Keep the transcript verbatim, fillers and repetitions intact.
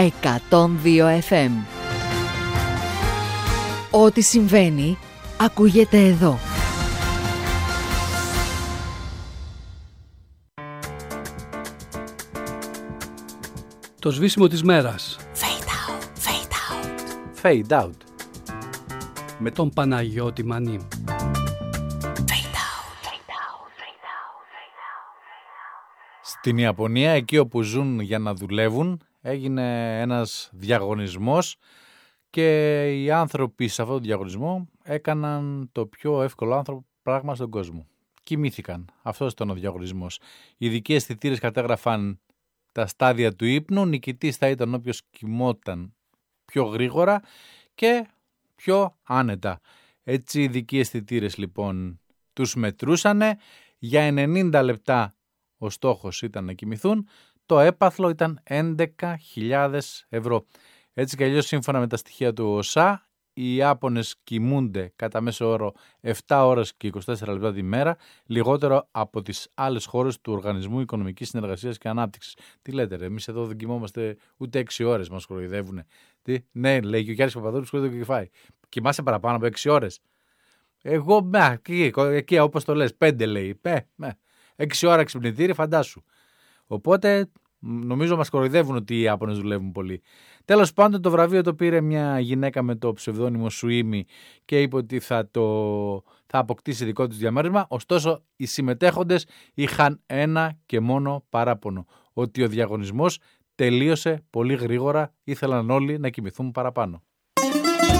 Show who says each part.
Speaker 1: εκατόν δύο εφ εμ. Ό,τι συμβαίνει, ακούγεται εδώ.
Speaker 2: Το σβήσιμο της μέρας.
Speaker 1: Fade out, fade out.
Speaker 3: Fade out.
Speaker 2: Με τον Παναγιώτη Μανί.
Speaker 3: Στην Ιαπωνία, εκεί όπου ζουν για να δουλεύουν, έγινε ένας διαγωνισμός και οι άνθρωποι σε αυτόν τον διαγωνισμό έκαναν το πιο εύκολο άνθρωπο πράγμα στον κόσμο. Κοιμήθηκαν. Αυτός ήταν ο διαγωνισμός. Οι ειδικοί αισθητήρες κατέγραφαν τα στάδια του ύπνου. Νικητής θα ήταν όποιος κοιμόταν πιο γρήγορα και πιο άνετα. Έτσι οι ειδικοί αισθητήρες λοιπόν τους μετρούσανε. Για ενενήντα λεπτά ο στόχος ήταν να κοιμηθούν. Το έπαθλο ήταν έντεκα χιλιάδες ευρώ. Έτσι κι αλλιώς σύμφωνα με τα στοιχεία του ΟΣΑ, οι Ιάπωνες κοιμούνται κατά μέσο όρο επτά ώρες και είκοσι τέσσερα λεπτά τη μέρα, λιγότερο από τις άλλες χώρες του Οργανισμού Οικονομικής Συνεργασίας και Ανάπτυξης. Τι λέτε ρε, εμείς εδώ δεν κοιμόμαστε ούτε έξι ώρες, μας κοροϊδεύουνε. Τι, ναι, λέει και ο Γιάννης Παπαδόπουλος που δεν το φάει. Κοιμάσαι παραπάνω από έξι ώρες. Εγώ, με, εκεί, εκεί όπως το λες, πέντε λέει. Πέ, με, έξι ώρα ξυπνητήρι, φαντάσου. Οπότε νομίζω μας κοροϊδεύουν ότι οι Ιάπωνες δουλεύουν πολύ. Τέλος πάντων, το βραβείο το πήρε μια γυναίκα με το ψευδόνυμο Σουίμι και είπε ότι θα, το, θα αποκτήσει δικό της διαμέρισμα. Ωστόσο, οι συμμετέχοντες είχαν ένα και μόνο παράπονο. Ότι ο διαγωνισμός τελείωσε πολύ γρήγορα, ήθελαν όλοι να κοιμηθούν παραπάνω.